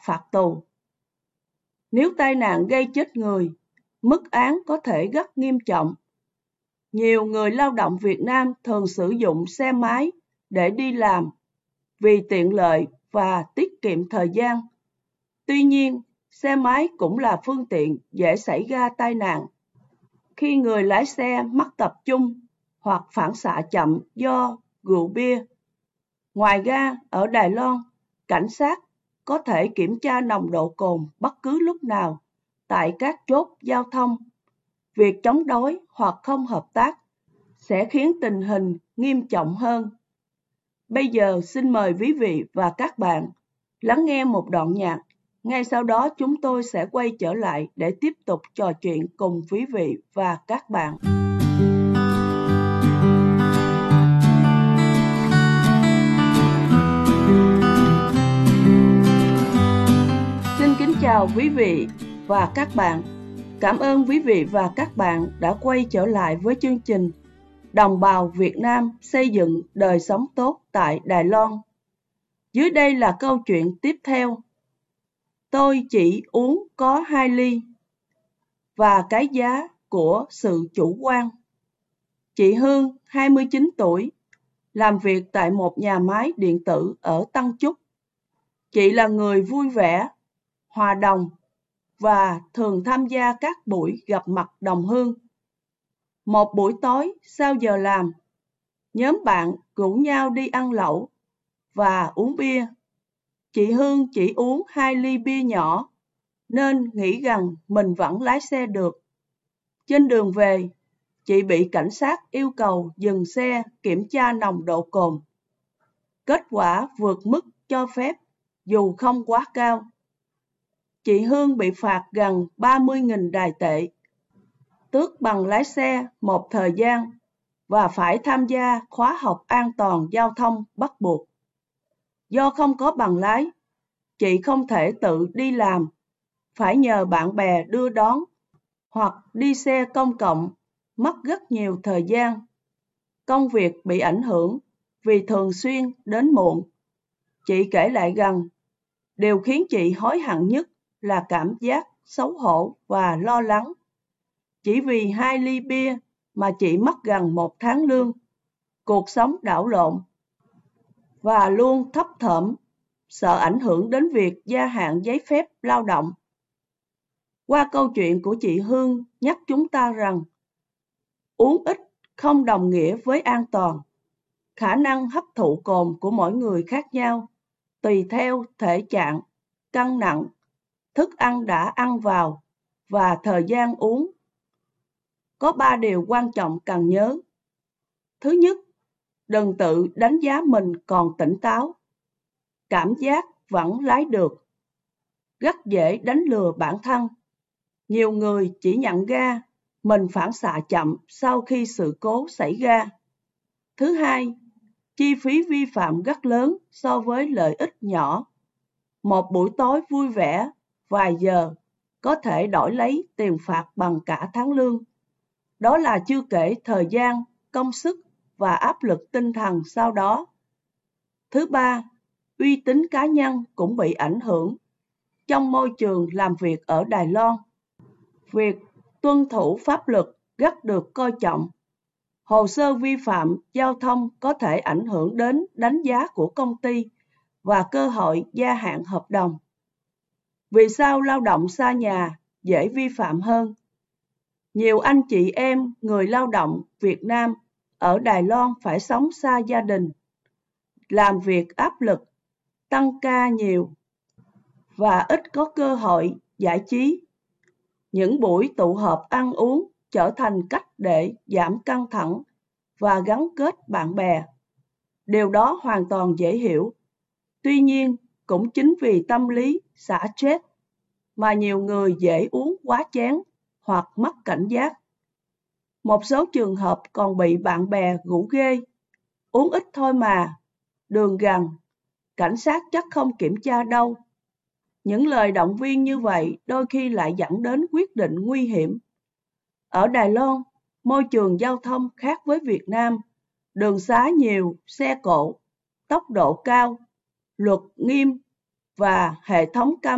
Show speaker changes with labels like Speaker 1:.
Speaker 1: phạt tù. Nếu tai nạn gây chết người, mức án có thể rất nghiêm trọng. Nhiều người lao động Việt Nam thường sử dụng xe máy để đi làm vì tiện lợi và tiết kiệm thời gian. Tuy nhiên, xe máy cũng là phương tiện dễ xảy ra tai nạn khi người lái xe mất tập trung hoặc phản xạ chậm do rượu bia. Ngoài ra, ở Đài Loan, cảnh sát có thể kiểm tra nồng độ cồn bất cứ lúc nào tại các chốt giao thông. Việc chống đối hoặc không hợp tác sẽ khiến tình hình nghiêm trọng hơn. Bây giờ xin mời quý vị và các bạn lắng nghe một đoạn nhạc. Ngay sau đó chúng tôi sẽ quay trở lại để tiếp tục trò chuyện cùng quý vị và các bạn. Xin kính chào quý vị và các bạn. Cảm ơn quý vị và các bạn đã quay trở lại với chương trình Đồng bào Việt Nam xây dựng đời sống tốt tại Đài Loan. Dưới đây là câu chuyện tiếp theo. Tôi chỉ uống có 2 ly và cái giá của sự chủ quan. Chị Hương, 29 tuổi, làm việc tại một nhà máy điện tử ở Tân Trúc. Chị là người vui vẻ, hòa đồng và thường tham gia các buổi gặp mặt đồng hương. Một buổi tối sau giờ làm, nhóm bạn rủ nhau đi ăn lẩu và uống bia. Chị Hương chỉ uống 2 ly bia nhỏ nên nghĩ rằng mình vẫn lái xe được. Trên đường về, chị bị cảnh sát yêu cầu dừng xe kiểm tra nồng độ cồn. Kết quả vượt mức cho phép dù không quá cao. Chị Hương bị phạt gần 30.000 Đài tệ, tước bằng lái xe một thời gian và phải tham gia khóa học an toàn giao thông bắt buộc. Do không có bằng lái, chị không thể tự đi làm, phải nhờ bạn bè đưa đón hoặc đi xe công cộng, mất rất nhiều thời gian. Công việc bị ảnh hưởng vì thường xuyên đến muộn. Chị kể lại rằng, điều khiến chị hối hận nhất là cảm giác xấu hổ và lo lắng. Chỉ vì 2 ly bia mà chị mất gần 1 tháng lương, cuộc sống đảo lộn và luôn thấp thỏm, sợ ảnh hưởng đến việc gia hạn giấy phép lao động. Qua câu chuyện của chị Hương nhắc chúng ta rằng, uống ít không đồng nghĩa với an toàn. Khả năng hấp thụ cồn của mỗi người khác nhau, tùy theo thể trạng, cân nặng, thức ăn đã ăn vào và thời gian uống. Có 3 điều quan trọng cần nhớ. Thứ nhất, đừng tự đánh giá mình còn tỉnh táo. Cảm giác vẫn lái được. Rất dễ đánh lừa bản thân. Nhiều người chỉ nhận ra mình phản xạ chậm sau khi sự cố xảy ra. Thứ hai, chi phí vi phạm rất lớn so với lợi ích nhỏ. Một buổi tối vui vẻ, vài giờ, có thể đổi lấy tiền phạt bằng cả tháng lương. Đó là chưa kể thời gian, công sức và áp lực tinh thần sau đó. Thứ ba, uy tín cá nhân cũng bị ảnh hưởng. Trong môi trường làm việc ở Đài Loan, việc tuân thủ pháp luật rất được coi trọng. Hồ sơ vi phạm giao thông có thể ảnh hưởng đến đánh giá của công ty và cơ hội gia hạn hợp đồng. Vì sao lao động xa nhà dễ vi phạm hơn? Nhiều anh chị em người lao động Việt Nam ở Đài Loan phải sống xa gia đình, làm việc áp lực, tăng ca nhiều và ít có cơ hội giải trí. Những buổi tụ họp ăn uống trở thành cách để giảm căng thẳng và gắn kết bạn bè. Điều đó hoàn toàn dễ hiểu. Tuy nhiên, cũng chính vì tâm lý xả stress mà nhiều người dễ uống quá chén hoặc mất cảnh giác. Một số trường hợp còn bị bạn bè rủ ghê, uống ít thôi mà, đường gần, cảnh sát chắc không kiểm tra đâu. Những lời động viên như vậy đôi khi lại dẫn đến quyết định nguy hiểm. Ở Đài Loan, môi trường giao thông khác với Việt Nam, đường xá nhiều, xe cộ, tốc độ cao, luật nghiêm và hệ thống camera